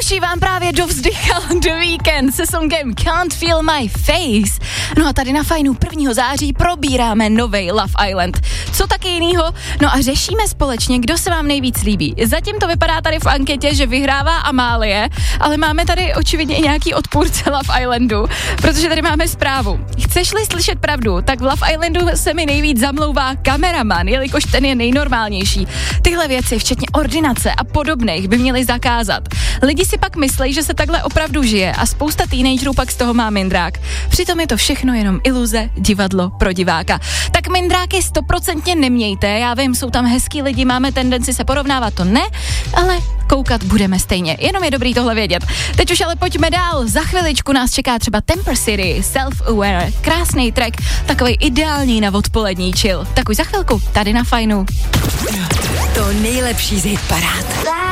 Nejhezčí vám právě dovzdychal The Weeknd se songem Can't Feel My Face. No a tady na Fajnu 1. září probíráme novej Love Island. Co taky jinýho? No a řešíme společně, kdo se vám nejvíc líbí. Zatím to vypadá tady v anketě, že vyhrává Amálie, ale máme tady očividně i nějaký odpůrce Love Islandu, protože tady máme zprávu. Chceš-li slyšet pravdu, tak v Love Islandu se mi nejvíc zamlouvá kameraman, jelikož ten je nejnormálnější. Tyhle věci, včetně ordinace a podobných, by měli zakázat. Lidi si pak myslejí, že se takhle opravdu žije a spousta teenagerů pak z toho má mindrák. Přitom je to všechno jenom iluze, divadlo pro diváka. Tak mindráky 100% nemějte, já vím, jsou tam hezký lidi, máme tendenci se porovnávat, to ne, ale koukat budeme stejně, jenom je dobrý tohle vědět. Teď už ale pojďme dál, za chviličku nás čeká třeba Temper City, Self-Aware, krásný track, takový ideální na odpolední chill. Tak už za chvilku, tady na Fajnu. To nejlepší z hitparád.